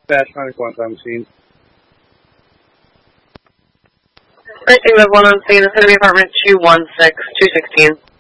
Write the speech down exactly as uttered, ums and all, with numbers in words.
Dash nine one on scene. Alright, we have one on scene. It's going to be apartment two one six, two sixteen.